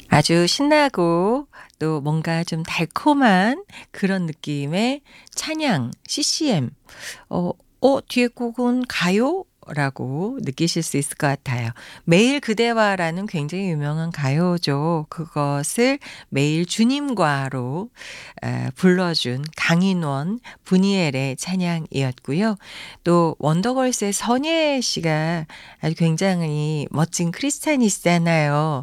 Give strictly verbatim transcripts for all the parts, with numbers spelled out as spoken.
아주 신나고 또 뭔가 좀 달콤한 그런 느낌의 찬양 씨씨엠. 어 어 뒤에 곡은 가요라고 느끼실 수 있을 것 같아요. 매일 그대와라는 굉장히 유명한 가요죠. 그것을 매일 주님과로 에 불러준 강인원, 브니엘의 찬양이었고요. 또 원더걸스의 선예 씨가 아주 굉장히 멋진 크리스찬이시잖아요.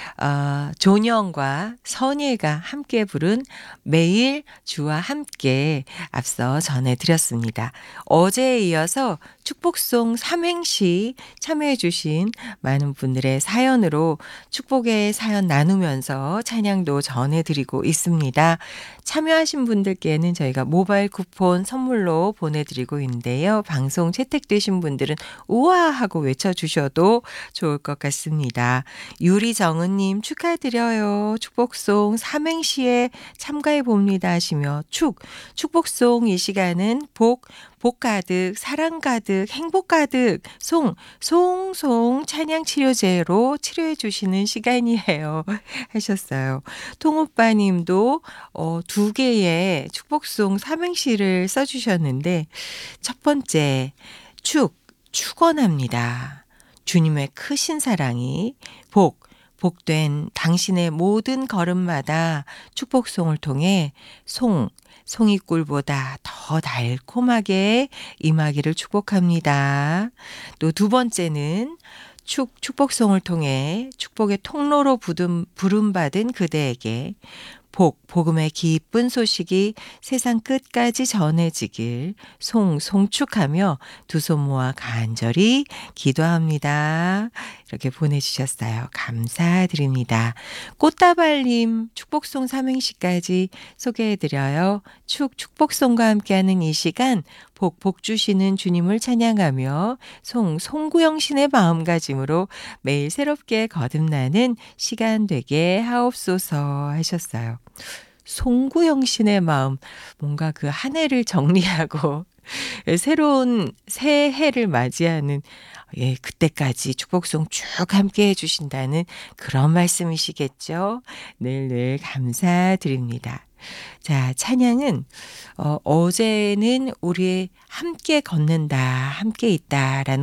어 존영과 선예가 함께 부른 매일 주와 함께 앞서 전해 드렸습니다. 어제에 이어서 축복송 삼행시 참여해 주신 많은 분들의 사연으로 축복의 사연 나누면서 찬양도 전해 드리고 있습니다. 참여하신 분들께는 저희가 모바일 쿠폰 선물로 보내 드리고 있는데요. 방송 채택되신 분들은 "우와." 하고 외쳐 주셔도 좋을 것 같습니다. 유리정은 님 축하드려요. 축복송 삼행시에 참가해 봅니다 하시며 축, 축복송 이 시간은 복, 복 가득, 사랑 가득, 행복 가득, 송, 송송 찬양 치료제로 치료해 주시는 시간이에요. 하셨어요. 통오빠 님도 어 두 개의 축복송 삼행시를 써 주셨는데 첫 번째 축, 축원합니다. 주님의 크신 사랑이 복, 복된 당신의 모든 걸음마다 축복송을 통해 송, 송이꿀보다 더 달콤하게 임하기를 축복합니다. 또 두 번째는 축, 축복송을 통해 축복의 통로로 부름, 부름받은 그대에게 복, 복음의 기쁜 소식이 세상 끝까지 전해지길 송, 송축하며 두 손 모아 간절히 기도합니다. 이렇게 보내주셨어요. 감사드립니다. 꽃다발님 축복송 삼행시까지 소개해드려요. 축, 축복송과 함께하는 이 시간 복, 복 주시는 주님을 찬양하며 송, 송구영 신의 마음가짐으로 매일 새롭게 거듭나는 시간 되게 하옵소서 하셨어요. 송구영 신의 마음, 뭔가 그 한 해를 정리하고 새로운 새해를 맞이하는 예, 그때까지 축복송 쭉 함께 해 주신다는 그런 말씀이시겠죠. 늘 늘 감사드립니다. 자, 찬양은 어 어제는 우리 함께 걷는다, 함께 있다라는